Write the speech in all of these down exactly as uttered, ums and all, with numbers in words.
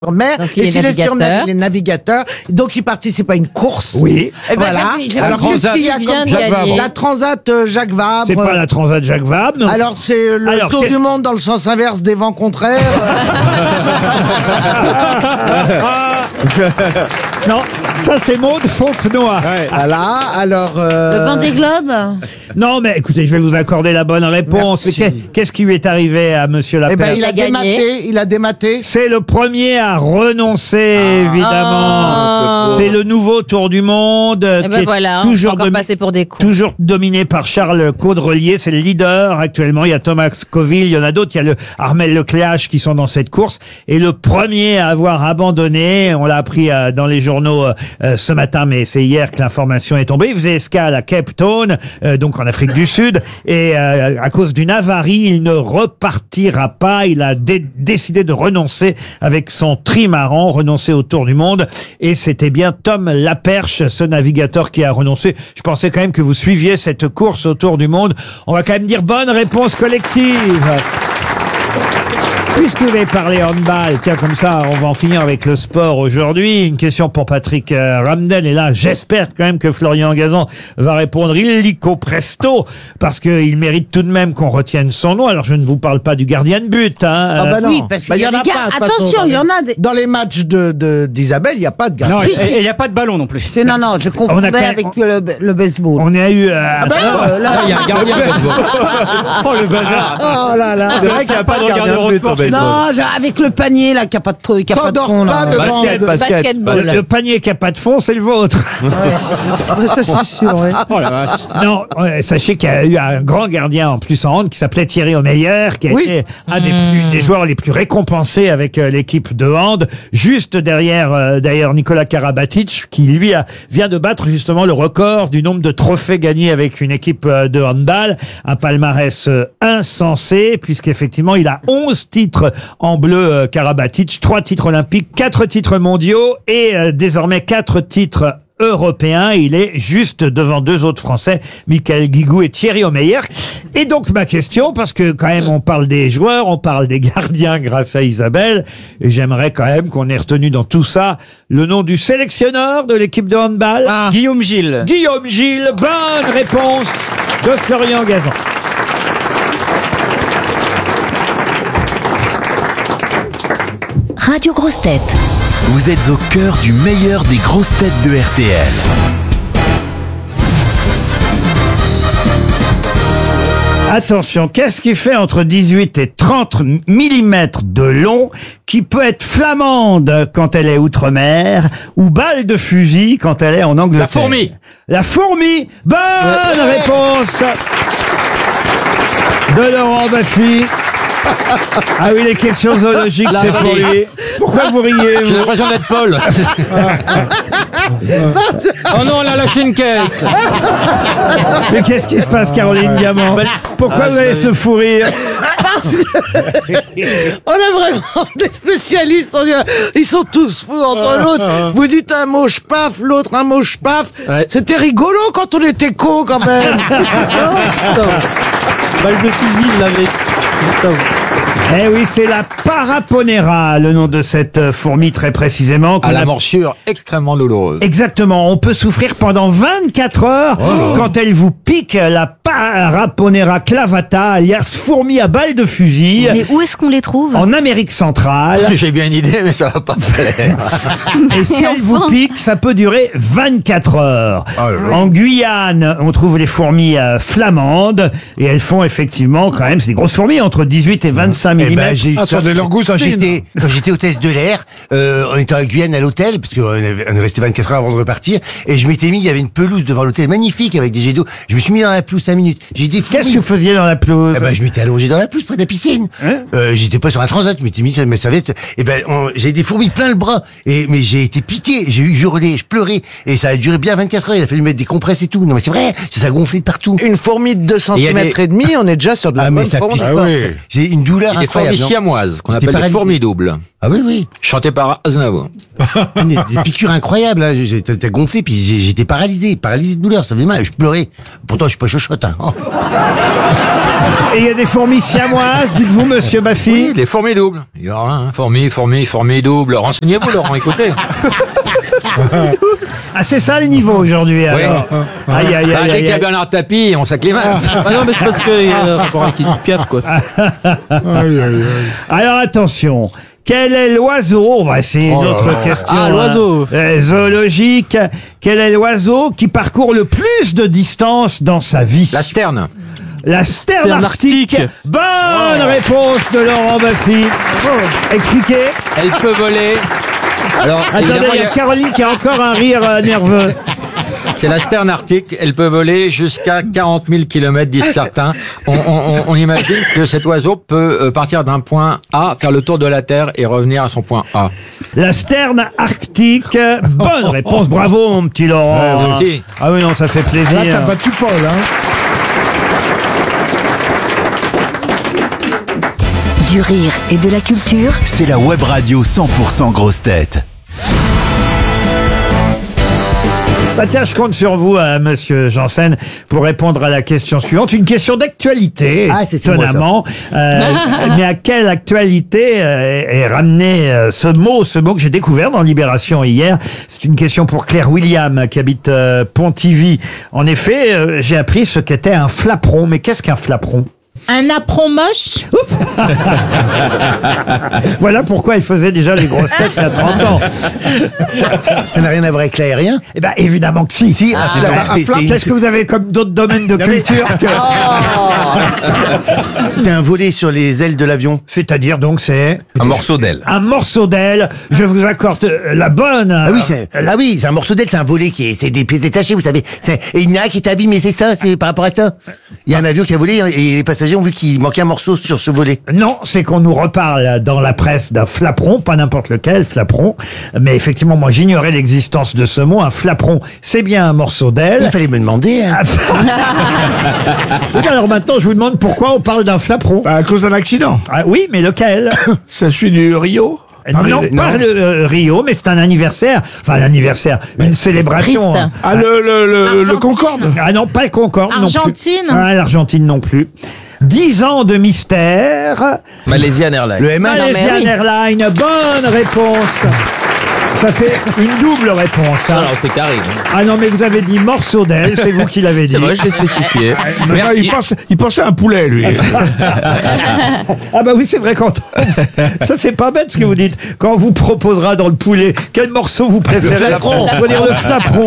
mer, Donc, il et est s'il est sur mer, navigateur. il est navigateur, donc il participe à une course. Oui. Et ben, Voilà. j'avais- Alors, Alors, qu'est-ce qu'il y a il vient comme de gagner. la Transat euh, Jacques Vabre. C'est pas la Transat Jacques Vabre. non. Alors, c'est le Alors, tour quel- du monde dans le sens inverse des vents contraires. Non, ça c'est Maud Fontenoy. Voilà, alors... euh, Le Vendée Globe. Non, mais écoutez, je vais vous accorder la bonne réponse. Merci. Mais qu'est- Qu'est-ce qui lui est arrivé à Monsieur Eh Lapierre? ben, il a Il a gagné. dématé, il a dématé. C'est le premier à renoncer, évidemment. Ah. C'est le nouveau Tour du Monde, euh, Eh qui ben est voilà, on peut toujours, encore domi- passer pour des cons. toujours dominé par Charles Caudrelier. C'est le leader actuellement. Il y a Thomas Scoville, il y en a d'autres. Il y a le Armel Lecléache qui sont dans cette course. Et le premier à avoir abandonné, on l'a appris euh, dans les journaux euh, euh, ce matin, mais c'est hier que l'information est tombée. Il faisait escale à Cape Town, euh, donc en Afrique du Sud. Et euh, à cause d'une avarie, il ne repartira pas. Il a dé- décidé de renoncer avec son trimaran, renoncer au Tour du Monde. Et c'était bien Tom Laperche, ce navigateur, qui a renoncé. Je pensais quand même que vous suiviez cette course au Tour du Monde. On va quand même dire bonne réponse collective. Puisque vous avez parlé handball, tiens, comme ça, on va en finir avec le sport aujourd'hui. Une question pour Patrick euh, Ramdel. Et là, j'espère quand même que Florian Gazan va répondre illico presto, parce qu'il mérite tout de même qu'on retienne son nom. Alors, je ne vous parle pas du gardien de but, hein. Ah bah non. Oui, parce Bah, qu'il y a en des gars- pas, de toute attention, façon, il y en a des- Dans les matchs de de- d'Isabelle, il n'y a pas de gardien. Non, Oui, et il n'y a pas de ballon non plus. C'est- Non, non, je On a confondais quand même- avec le, le baseball. On a eu... euh, Ah bah non, Euh, là, Il y a un gardien de but. Oh le bazar. oh là là. C'est vrai qu'il n'y a pas de gardien de but. non, je- avec le panier là qui a pas de truc, qui a pas de T'endors fond pas là. devant de- Basketball. le, le panier qui a pas de fond, c'est le vôtre. Ouais, ça c'est sûr. Ouais. Oh la vache. Non, ouais, sachez qu'il y a eu un grand gardien en plus en hand qui s'appelait Thierry Omeyer, qui a Oui. été un des, plus- des joueurs les plus récompensés avec euh, l'équipe de hand, juste derrière euh, d'ailleurs Nicolas Karabatic, qui lui a, vient de battre justement le record du nombre de trophées gagnés avec une équipe euh, de handball, un palmarès euh, insensé, puisqu'effectivement il a onze titres en bleu, euh, Karabatic, trois titres olympiques, quatre titres mondiaux et euh, désormais quatre titres européen. Il est juste devant deux autres Français, Michael Guigou et Thierry Omeyer. Et donc ma question, parce que quand même on parle des joueurs, on parle des gardiens grâce à Isabelle, et j'aimerais quand même qu'on ait retenu dans tout ça le nom du sélectionneur de l'équipe de handball. Ah. Guillaume Gilles. Guillaume Gilles, bonne réponse de Florian Gazan. Radio Grosses Têtes. Vous êtes au cœur du meilleur des grosses têtes de R T L. Attention, qu'est-ce qui fait entre dix-huit et trente millimètres de long, qui peut être flamande quand elle est outre-mer, ou balle de fusil quand elle est en Angleterre? La fourmi. La fourmi. Bonne réponse de Laurent Baffy. Ah oui, les questions zoologiques, c'est pour lui. Pourquoi vous riez, J'ai vous? l'impression d'être Paul. Oh non, on a lâché une caisse. Mais qu'est-ce qui se passe, Caroline Diamant? Pourquoi vous avez ce fou rire? On a vraiment des spécialistes. on dit, Ils sont tous fous entre l'autre. Vous dites un mot paf, l'autre un mot paf. C'était rigolo quand on était cons quand même. Balle de fusil, il l'avait. Eh oui, c'est la Paraponera, le nom de cette euh, fourmi très précisément. qu'on À la a- morsure extrêmement douloureuse. Exactement, on peut souffrir pendant vingt-quatre heures quand elle vous pique, la Paraponera clavata, alias fourmi à balle de fusil, Mais où est-ce qu'on les trouve? en Amérique centrale. J'ai bien une idée, mais ça va pas plaire. Et si elle vous pique, ça peut durer vingt-quatre heures. En Guyane, on trouve les fourmis euh, flamandes, et elles font effectivement quand même, c'est des grosses fourmis, entre dix-huit et vingt-cinq Eh ben, millimètres. j'ai eu Ah, ça sur des langoustines. quand j'étais quand j'étais hôtesse de l'air, euh, on était à Guyane à l'hôtel parce qu'on avait- on est resté vingt-quatre heures avant de repartir et je m'étais mis, il y avait une pelouse devant l'hôtel magnifique avec des jets d'eau. Je me suis mis dans la pelouse cinq minutes. J'ai des fourmis. Qu'est-ce que vous faisiez dans la pelouse? Eh ben, je m'étais allongé dans la pelouse près de la piscine. euh, j'étais pas sur un transat, je m'étais mis sur mes serviettes. Et ben, on- j'ai des fourmis plein le bras. Et mais j'ai été piqué, j'ai eu hurlé, je pleurais et ça a duré bien vingt-quatre heures. Il a fallu mettre des compresses et tout. Non mais c'est vrai, ça a gonflé de partout. Une fourmi de deux centimètres et demi, on est déjà sur de la Ah mais bonne ça fourmi. pique Ah pas. oui. J'ai une douleur Il est fourmis non siamoises, qu'on J'étais appelle des paralysé. fourmis doubles, Ah oui, oui. chantées par Aznavour. Des, des piqûres incroyables, hein. J'ai- T'as t'as gonflé, puis j'ai- j'étais paralysé, paralysé de douleur, ça faisait mal, je pleurais. Pourtant, je suis pas chochotte, hein. Oh. Et il y a des fourmis siamoises, dites-vous, monsieur Baffy? Oui, les fourmis doubles. Il y aura un fourmi, fourmi, fourmi double. Renseignez-vous, Laurent, écoutez. Ah, c'est ça le niveau aujourd'hui, Oui. alors. Aïe, aïe, Ah, aïe, dès aïe, qu'il y a aïe. Bernard Tapie, on s'acclimate. Ah non, mais c'est parce qu'il y a encore un qui piaffe, quoi. Alors, attention. Quel est l'oiseau? On va essayer une autre question. Ah, l'oiseau. euh, zoologique. Quel est l'oiseau qui parcourt le plus de distance dans sa vie? La sterne. La sterne Sterne arctique. arctique. Bonne réponse de Laurent Baffy. Expliquez. Elle peut voler. Alors, Attendez, évidemment, il y a Caroline qui a encore un rire euh, nerveux. c'est la sterne arctique. Elle peut voler jusqu'à quarante mille kilomètres, disent certains. On, on, on imagine que cet oiseau peut euh, partir d'un point A, faire le tour de la Terre et revenir à son point A. La sterne arctique. Bonne réponse. Bravo, mon petit Laurent. Ouais, merci. Ah oui, non, ça fait plaisir. Là, t'as battu Paul, hein. Du rire et de la culture. C'est la web radio cent pour cent grosse tête. Bah tiens, je compte sur vous, euh, monsieur Janssen, pour répondre à la question suivante. Une question d'actualité, Ah, c'est- c'est moi, ça. étonnamment. Euh, mais à quelle actualité euh, est ramené euh, ce mot, ce mot que j'ai découvert dans Libération hier? C'est une question pour Claire William, qui habite euh, Pontivy. En effet, euh, j'ai appris ce qu'était un flapperon. Mais qu'est-ce qu'un flapperon? Un apron moche. Voilà pourquoi il faisait déjà les grosses têtes il y a trente ans. Ça n'a rien à voir avec l'aérien? Eh ben, évidemment que si. Si, ah, Ah, là, bah, c'est- c'est- Qu'est-ce que vous avez comme d'autres domaines de Non, mais- culture que- c'est un volet sur les ailes de l'avion. C'est-à-dire donc c'est Un morceau d'aile. un morceau d'aile. Je vous accorde euh, la bonne. Ah oui, c'est, ah oui, c'est un morceau d'aile, c'est un volet qui est, c'est des pièces détachées, vous savez. C'est- et il y en a un qui est abîmé, c'est ça, c'est par rapport à ça. Il y a un avion qui a volé et les passagers ont vu qu'il manquait un morceau sur ce volet. Non, c'est qu'on nous reparle dans la presse d'un flapperon, pas n'importe lequel flapperon, mais effectivement, moi j'ignorais l'existence de ce mot. Un flapperon, c'est bien un morceau d'aile. Il fallait me demander. Hein. Oui, alors maintenant, je vous demande pourquoi on parle d'un flapperon. Bah, à cause d'un accident. Ah oui, mais lequel? Ça suit du Rio. Non, pas le euh, Rio, mais c'est un anniversaire. Enfin, l'anniversaire, une célébration. Triste. hein. Ah, le, le, le, le Argentine. Concorde. Ah non, pas le Concorde non plus. Argentine. Ah, l'Argentine non plus. Dix ans de mystère. Malaysian Airlines. Le M un. Malaysian oui. Airlines, bonne réponse. Ça fait une double réponse. hein. Alors, c'est carré. Ah non, mais vous avez dit morceau d'aile, c'est vous qui l'avez dit. C'est vrai, je l'ai spécifié. Non, Merci. il, pense, il pensait à un poulet, lui. Ah bah oui, c'est vrai, quand on- ça c'est pas bête ce que vous dites. Quand on vous proposera dans le poulet, quel morceau vous préférez? flapperon. On va dire le flapperon.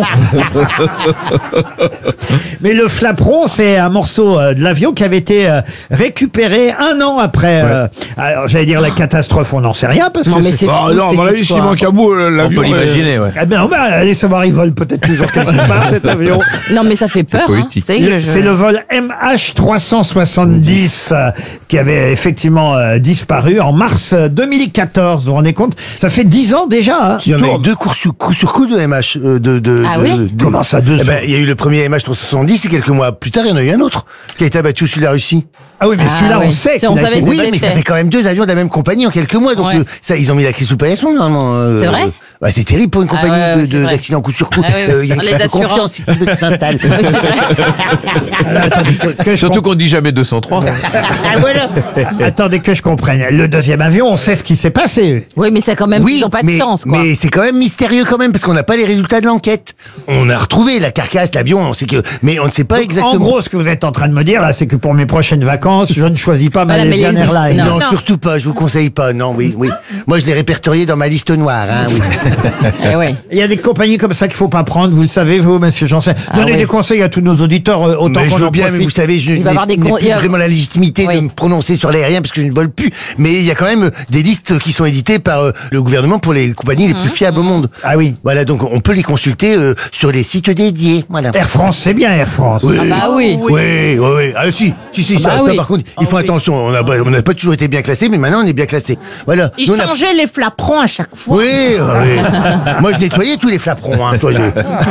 Mais le flapperon, c'est un morceau euh, de l'avion qui avait été euh, récupéré un an après. euh, alors j'allais dire la catastrophe, on n'en sait rien parce Non, que mais c'est- c'est Oh, fou, non, à cette mon avis, s'il histoire. manque un bout, euh, On l'avion. peut l'imaginer, ouais. Eh ben, on va aller savoir, il vole peut-être toujours quelque part cet avion. Non, mais ça fait peur. Hein. politique. C'est que je- C'est le vol M H trois cent soixante-dix euh, qui avait effectivement euh, disparu en mars euh, deux mille quatorze. Vous vous rendez compte? Ça fait dix ans déjà. Hein. Il y en a eu deux cours sur coup, sur coup de M H. euh, de, de, Ah de- oui de- Comment ça, deux Eh sur- ben, il y a eu le premier M H trois cent soixante-dix et quelques mois plus tard, il y en a eu un autre qui a été abattu au sud de la Russie. Ah oui, mais Ah celui-là, oui. on sait C'est- qu'il on a savait été- que Oui, c'était mais ça fait. fait quand même deux avions de la même compagnie en quelques mois, donc Ouais. euh, ça, ils ont mis la clé sous le paillasson normalement. euh, C'est vrai bah, c'est terrible pour une Ah compagnie ouais, ouais, de- c'est de- vrai. d'accidents coup sur coup. Ah ouais, ouais. Euh, Il y a Les une d'assurance. confiance si tu veux que ça s'installe. Oui, c'est vrai. Attendez, que, que je Surtout com- qu'on dit jamais deux cent trois. Ah, voilà. Attendez que je comprenne. Le deuxième avion, on sait ce qui s'est passé. Oui, mais ça quand même, Oui, ils n'ont pas de mais, chance, quoi. mais c'est quand même mystérieux quand même parce qu'on n'a pas les résultats de l'enquête. On a retrouvé la carcasse, l'avion, on sait que, mais on ne sait pas Donc, exactement. en gros, ce que vous êtes en train de me dire, là, c'est que pour mes prochaines vacances, je ne choisis pas Voilà, Malaysian Malaysia. Airlines. non, Non. surtout pas. Je vous conseille pas. Non, oui, oui. Moi, je l'ai répertorié dans ma liste noire. Hein, oui. Eh ouais. Il y a des compagnies comme ça qu'il faut pas prendre, vous le savez, vous, monsieur Janssen. Ah Donnez oui. des conseils à tous nos auditeurs, euh, autant Mais qu'on je veux en bien, mais profite. vous savez, je Il va n'ai avoir des n'ai con- plus il y a- vraiment la légitimité Oui. de me prononcer sur l'aérien parce que je ne vole plus. Mais il y a quand même des listes qui sont éditées par euh, le gouvernement pour les compagnies les plus fiables au monde. Ah oui. Voilà, donc on peut les consulter euh, sur les sites dédiés. Voilà. Air France, c'est bien Air France. Oui. Ah bah oui. Oui, oui, oui. Ah si, si, si, ça, bah ça, oui. par contre, il faut attention. On n'a on n'a pas toujours été bien classé, mais maintenant on est bien classé. Voilà. Ils Nous, on a- changeaient les flaperons à chaque fois. Oui, oui, Moi, je nettoyais tous les flaperons, hein, toi, je-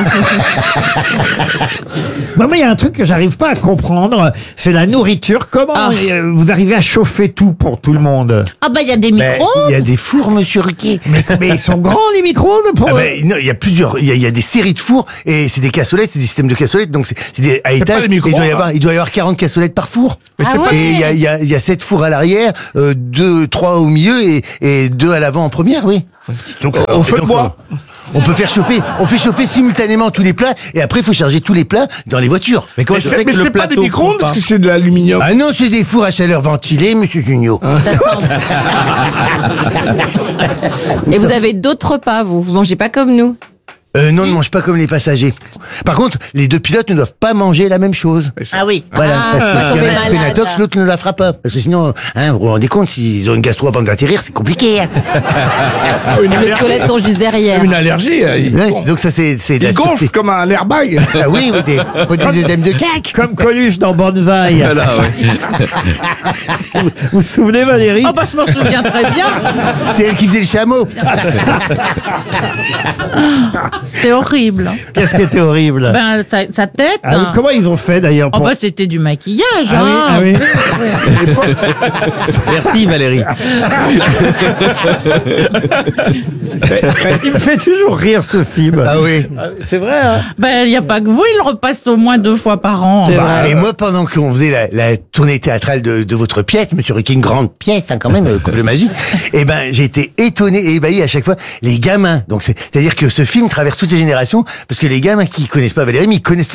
Bon, mais il y a un truc que j'arrive pas à comprendre, c'est la nourriture. Comment Ah. euh, vous arrivez à chauffer tout pour tout le monde? Ah bah il y a des Ben, micros. il y a des fours, monsieur Ruquier. Mais, mais ils sont grands les micro-ondes pour Ah ben, non, il y a plusieurs, il y a, il y a des séries de fours et c'est des cassolettes, c'est des systèmes de cassolettes, donc c'est c'est des à étage. des Et il doit y micro-ondes, avoir, il doit y avoir quarante cassolettes par four. Ah ouais. Et il y a, il y a, il y a sept fours à l'arrière, euh, deux, trois au milieu et, et deux à l'avant en première, oui. Donc, au feu de donc, bois. On peut faire chauffer, on fait chauffer simultanément tous les plats et après il faut charger tous les plats dans les voitures. Mais comment Mais ça c'est fait mais que le c'est pas des plateau micro-ondes fond parce pas que c'est de l'aluminium. Ah non, c'est des fours à chaleur ventilée, monsieur Junio. Ça sent- Et vous avez d'autres repas, vous. Vous mangez pas comme nous. Euh, non, ne mange pas comme les passagers. Par contre, les deux pilotes ne doivent pas manger la même chose. Ah oui. Voilà, Ah, parce on va que s'il y en tomber a un malade, pénatox, là. l'autre ne la fera pas. Parce que sinon, hein, vous vous rendez compte, s'ils ont une gastro avant d'atterrir, c'est compliqué. Hein. Ah, une Les allergie. toilettes sont juste derrière. Une allergie. euh, Il, Ouais, bon. donc ça, c'est c'est de Il la gonfle sûreté. comme un airbag. Ah oui, ou des, ou des œdèmes de cac. comme Coluche dans Banzai. Voilà, ouais. Vous vous souvenez Valérie? Oh bah je m'en souviens très bien. C'est elle qui faisait le chameau. C'était horrible. Qu'est-ce qui était horrible? Ben sa, sa tête. Ah oui, hein. comment ils ont fait d'ailleurs Oh pour... bah c'était du maquillage. Ah oui, hein. ah oui. Merci Valérie. Il me fait toujours rire ce film. Ah oui. C'est vrai, hein? Ben il y a pas que vous, il le repasse au moins deux fois par an. C'est Bah, vrai. Et moi, pendant qu'on faisait la, la tournée théâtrale de, de votre pièce, Monsieur Ruquier, une grande pièce, hein, quand même, euh, couple magique, et ben, j'ai été étonné et ébahi à chaque fois. Les gamins, donc c'est, c'est-à-dire que ce film traverse toutes les générations, parce que les gamins qui connaissent pas Valérie, mais ils connaissent